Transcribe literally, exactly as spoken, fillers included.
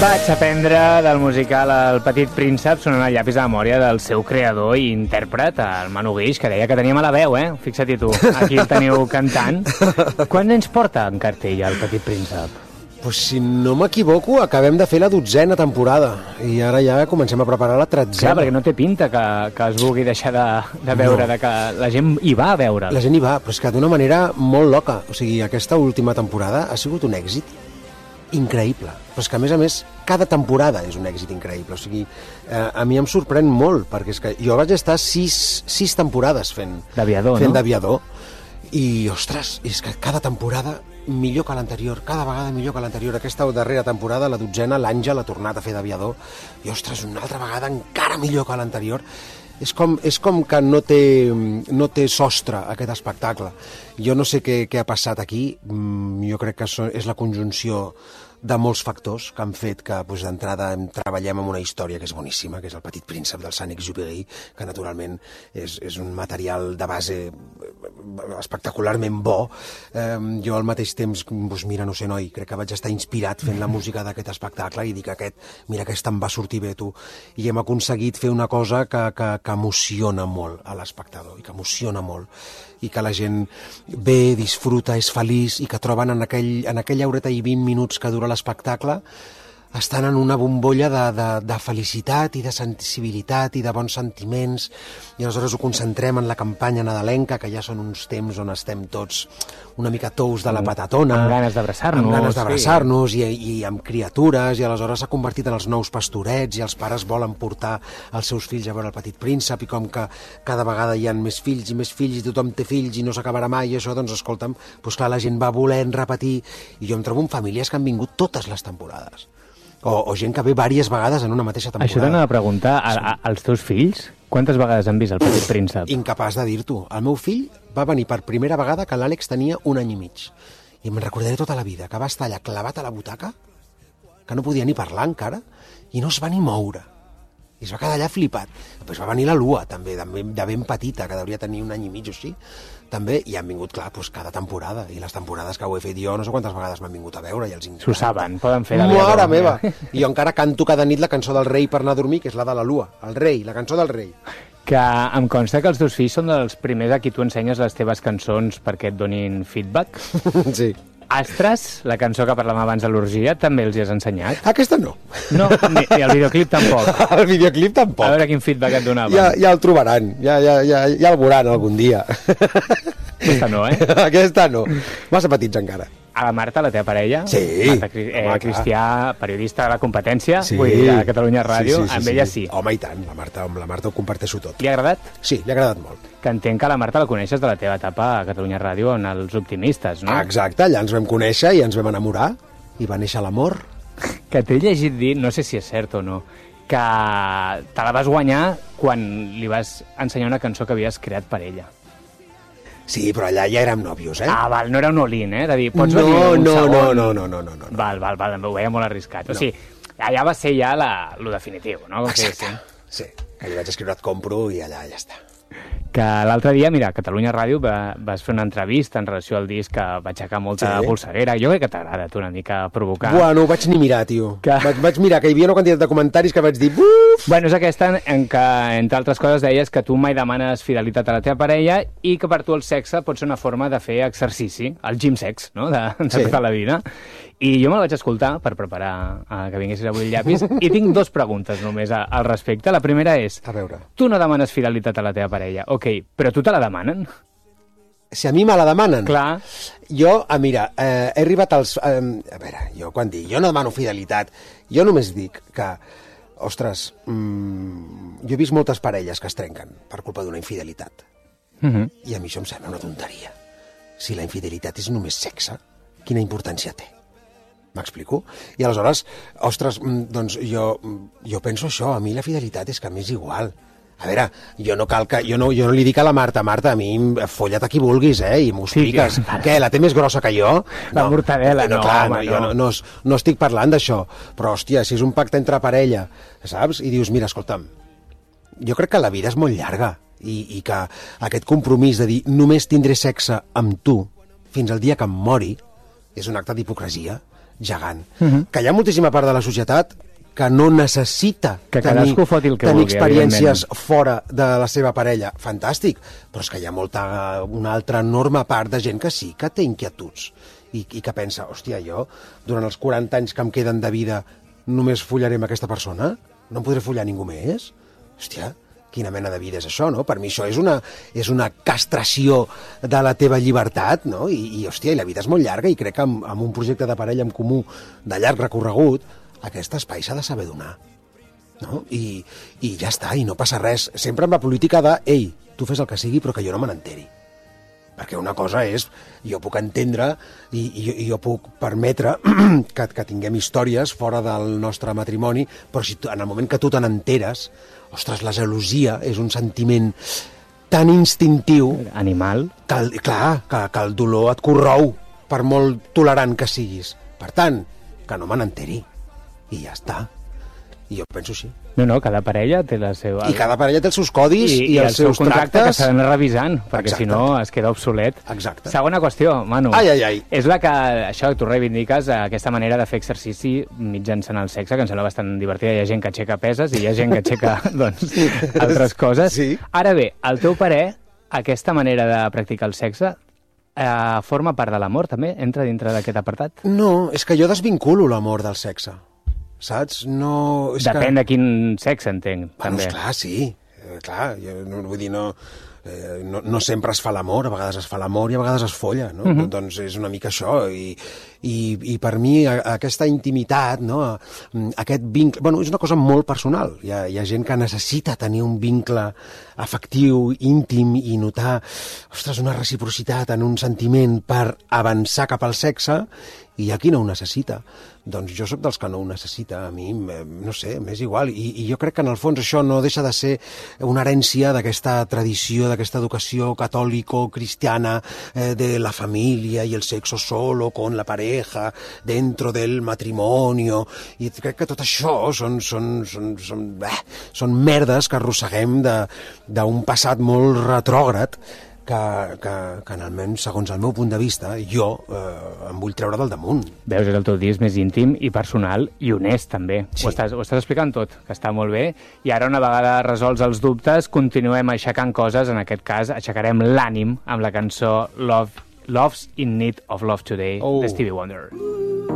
Vaig aprendre del musical El Petit Príncep sonant el llapis de memòria del seu creador i intèrpret, el Manu Guix, que deia que teníem a la veu, eh? Fixa't-hi tu, aquí el teniu cantant. Quan ens porta en cartell El Petit Príncep? Pues si no m'equivoco, acabem de fer la dotzena temporada i ara ja comencem a preparar la tretzena. Clar, perquè no té pinta que, que es vulgui deixar de, de veure, no. De que la gent hi va a veure. La gent hi va, però és que d'una manera molt loca. O sigui, aquesta última temporada ha sigut un èxit increïble. Però és que, a més a més, cada temporada és un èxit increïble. O sigui, eh, a mi em sorprèn molt, perquè és que jo vaig estar sis, sis temporades fent d'aviador, fent no? d'aviador, i, ostres, és que cada temporada millor que l'anterior, cada vegada millor que l'anterior. Aquesta darrera temporada, la dotzena, l'Àngel ha tornat a fer d'aviador, i, ostres, una altra vegada encara millor que l'anterior. És com, és com que no té, no té sostre, aquest espectacle. Jo no sé què, què ha passat aquí, jo crec que és la conjunció de molts factors que han fet que doncs, d'entrada treballem amb una història que és boníssima, que és El Petit Príncep del Saint-Exupéry, que naturalment és, és un material de base espectacularment bo. Eh, jo al mateix temps, doncs, mira, no sé, noi, crec que vaig estar inspirat fent la música d'aquest espectacle i dic aquest, mira, aquest em va sortir bé, tu. I hem aconseguit fer una cosa que, que, que emociona molt a l'espectador, i que emociona molt, i que la gent ve, disfruta, és feliç, i que troben en, aquell, en aquella horeta i vint minuts que dura l'espectacle, estan en una bombolla de, de, de felicitat i de sensibilitat i de bons sentiments, i aleshores ho concentrem en la campanya nadalenca, que ja són uns temps on estem tots una mica tous de la patatona, amb ganes d'abraçar-nos, amb ganes d'abraçar-nos, sí. i, i amb criatures, i aleshores s'ha convertit en els nous pastorets, i els pares volen portar els seus fills a veure El Petit Príncep, i com que cada vegada hi ha més fills i més fills, i tothom té fills i no s'acabarà mai, i això, doncs escolta'm, doncs clar, la gent va volent repetir, i jo em trobo amb famílies que han vingut totes les temporades. O, o gent que ve diverses vegades en una mateixa temporada. Això t'anava a preguntar, a, a, als teus fills, quantes vegades han vist El Petit Príncep? Incapaç de dir-t'ho. El meu fill va venir per primera vegada que l'Àlex tenia un any i mig. I me'n recordaré tota la vida, que va estar allà clavat a la butaca, que no podia ni parlar encara, i no es va ni moure. I es va quedar allà flipat. Després va venir la Lua, també, de, de ben petita, que hauria tenir un any i mig o així, també, i han vingut, clar, doncs, cada temporada, i les temporades que ho he fet jo, no sé quantes vegades m'han vingut a veure, i els encanta. S'ho saben, poden fer d'aviador. Mare meva! I jo encara canto cada nit la cançó del rei per anar a dormir, que és la de la Lua, el rei, la cançó del rei. Que em consta que els teus fills són dels primers a qui tu ensenyes les teves cançons perquè et donin feedback. Sí. Astres, la cançó que parlàvem abans de l'orgia, també els hi has ensenyat? Aquesta no. No, ni, ni el videoclip tampoc. El videoclip tampoc. A veure quin feedback et donaven. Ja, ja el trobaran, ja, ja, ja, ja el veuran algun dia. Aquesta no, eh? Aquesta no. Massa petits encara. A la Marta, la teva parella, sí, Marta eh, home, Cristià, periodista de la competència, sí, vull dir, de Catalunya Ràdio, sí, sí, sí, amb ella sí. sí. Home, i tant, la Marta, amb la Marta ho comparteixo tot. Li ha agradat? Sí, li ha agradat molt. Que entenc que la Marta la coneixes de la teva etapa a Catalunya Ràdio en Els Optimistes, no? Exacte, allà ens vam conèixer i ens vam enamorar, i va néixer l'amor. Que t'he llegit dir, no sé si és cert o no, que te la vas guanyar quan li vas ensenyar una cançó que havies creat per ella. Sí, però allà ja érem nòvios, eh? Ah, val, no era un all-in, eh? De dir, pots no, venir un no, segon... No, no, no, no, no, no. Val, val, val, ho veia molt arriscat. No. O sigui, allà va ser ja la, lo definitiu, no? Exacte, sí. Que li vaig escriure et compro i allà ja està. Que l'altre dia, mira, a Catalunya Ràdio va, vas fer una entrevista en relació al disc que va aixecar molta sí. polseguera. Jo crec que t'agrada, tu, una mica provocar. Buah, no ho vaig ni mirar, tio. Que... Vaig, vaig mirar que hi havia una quantitat de comentaris que vaig dir... Buf! Bueno, és aquesta en què, entre altres coses, deies que tu mai demanes fidelitat a la teva parella i que per tu el sexe pot ser una forma de fer exercici, el gym sex, no?, de, de sí. tota la vida. I jo me'l vaig escoltar per preparar uh, que vinguessis avui el llapis i tinc dues preguntes només a, al respecte. La primera és, a veure. Tu no demanes fidelitat a la teva parella, ok, però tu te la demanen? Si a mi me la demanen? Clar. Jo, ah, mira, eh, he arribat als... Eh, a veure, jo quan dic, jo no demano fidelitat, jo només dic que, ostres, mmm, jo he vist moltes parelles que es trenquen per culpa d'una infidelitat. Uh-huh. I a mi això em sembla una tonteria. Si la infidelitat és només sexe, quina importància té? M'explico? I aleshores, ostres, doncs jo, jo penso això, a mi la fidelitat és que m'és igual. A veure, jo no cal que... Jo no, jo no li dic a la Marta, Marta, a mi folla't a qui vulguis, eh, i m'ho expliques. Sí, què, la té més grossa que jo? La no, mortadela, no, no, clar, home, no, jo no, no, no estic parlant d'això, però, hòstia, si és un pacte entre parella, saps? I dius, mira, escolta'm, jo crec que la vida és molt llarga i, i que aquest compromís de dir només tindré sexe amb tu fins al dia que em mori és un acte d'hipocresia. gegant. Uh-huh. Que hi ha moltíssima part de la societat que no necessita que tenir, el que tenir vulgui, experiències fora de la seva parella. Fantàstic, però és que hi ha molta, una altra enorme part de gent que sí que té inquietuds i, i que pensa, hòstia, jo durant els quaranta anys que em queden de vida només follaré amb aquesta persona? No em podré follar ningú més? Hòstia, quina mena de vida és això, no? Per mi això és una, és una castració de la teva llibertat, no? I, i hòstia, i la vida és molt llarga i crec que amb, amb un projecte de parella en comú de llarg recorregut, aquest espai s'ha de saber donar, no? I, i ja està, i no passa res. Sempre amb la política de, ei, tu fes el que sigui però que jo no me n'enteri. Perquè una cosa és, jo puc entendre i, i, i jo puc permetre que, que tinguem històries fora del nostre matrimoni, però si tu, en el moment que tu te n'enteres, ostres, la gelosia és un sentiment tan instintiu... Animal. Que, clar, que, que el dolor et corrou, per molt tolerant que siguis. Per tant, que no me n'enteri. I ja està. I jo penso així. No, no, cada parella té la seva... I cada parella té els seus codis i, i, i els el seus seu contracte tractes. Que s'ha d'anar revisant, perquè Exacte. si no es queda obsolet. Exacte. Segona qüestió, Manu. Ai, ai, ai. És la que, això que tu reivindiques, aquesta manera de fer exercici mitjançant el sexe, que em sembla bastant divertida. Hi ha gent que aixeca peses i hi ha gent que aixeca, doncs, altres coses. Sí. Ara bé, al teu parer, aquesta manera de practicar el sexe eh, forma part de l'amor, també? Entra dintre d'aquest apartat? No, és que jo desvinculo l'amor del sexe. Saps? No... És Depèn que... de quin sexe, entenc, Bueno, també. esclar, sí. Eh, clar, jo no, vull dir, no, eh, no, no sempre es fa l'amor, a vegades es fa l'amor i a vegades es folla, no? Uh-huh. Doncs és una mica això, i, i, i per mi a, aquesta intimitat, no? Aquest vincle... Bueno, és una cosa molt personal. Hi ha, hi ha gent que necessita tenir un vincle afectiu, íntim, i notar, ostres, una reciprocitat en un sentiment per avançar cap al sexe, i hi ha qui no ho necessita. Doncs jo sóc dels que no ho necessita. A mi, no sé, m'és igual. I, I jo crec que en el fons això no deixa de ser una herència d'aquesta tradició, d'aquesta educació catòlico-cristiana eh, de la família i el sexo solo con la pareja dentro del matrimonio. I crec que tot això són, són, són, són, eh, són merdes que arrosseguem d'un passat molt retrògrad que, que, que almenys, segons el meu punt de vista, jo eh, em vull treure del damunt. Veus, és el teu disc més íntim i personal i honest, també. Sí. Ho, estàs, ho estàs explicant tot, que està molt bé. I ara, una vegada resolts els dubtes, continuem aixecant coses. En aquest cas, aixecarem l'ànim amb la cançó Love, Love's in Need of Love Today, oh. de Stevie Wonder.